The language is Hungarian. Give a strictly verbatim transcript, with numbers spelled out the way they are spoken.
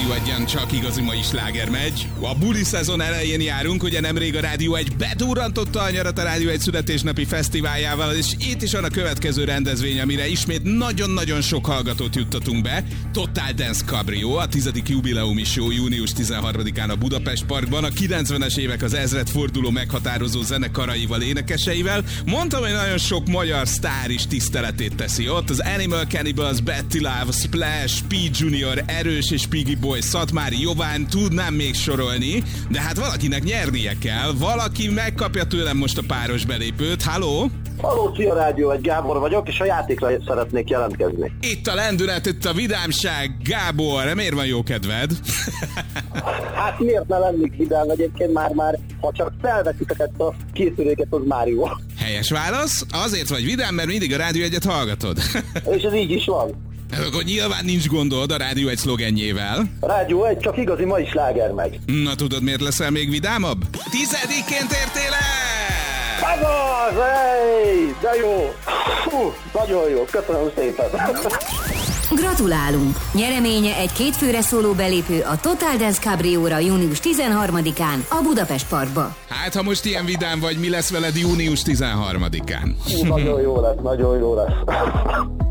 Rádió Egyen csak igazi mai sláger megy. A buli szezon elején járunk, ugye nemrég a Rádió Egy bedurrantotta a nyarat a Rádió Egy születésnapi fesztiváljával, és itt is van a következő rendezvény, amire ismét nagyon-nagyon sok hallgatót juttatunk be. Total Dance Cabrio, a tizedik jubileumi show június tizenharmadikán a Budapest Parkban, a kilencvenes évek az ezredforduló meghatározó zenekaraival, énekeseivel. Mondtam, hogy nagyon sok magyar sztár is tiszteletét teszi ott. Az Animal Cannibals, Betty Love, Splash, P. Junior, Erős és Piggy Boy, Szatmári Jován, tudnám még sorolni, de hát valakinek nyernie kell. Valaki megkapja tőlem most a páros belépőt. Halló? Halló, szia Rádió Egy, Gábor vagyok, és a játékra szeretnék jelentkezni. Itt a lendület, itt a vidámság. Gábor, miért van jó kedved? Hát miért ne lennék vidám egyébként, már-már, ha csak felveszitek ezt a készüléket, az már jó. Helyes válasz, azért vagy vidám, mert mindig a Rádió Egyet hallgatod. És ez így is van. Akkor nyilván nincs gondod a Rádió Egy szlogenjével. A Rádió Egy csak igazi mai sláger megy. Na tudod, miért leszel még vidámabb? Tizedikként értél el! Azaz, ej, de jó! Hú, nagyon jó, köszönöm szépen! Gratulálunk! Nyereménye egy kétfőre szóló belépő a Total Dance Cabrióra június tizenharmadikán a Budapest Parkba. Hát, ha most ilyen vidám vagy, mi lesz veled június tizenharmadikán? Hú, nagyon jó lesz, nagyon jó lesz.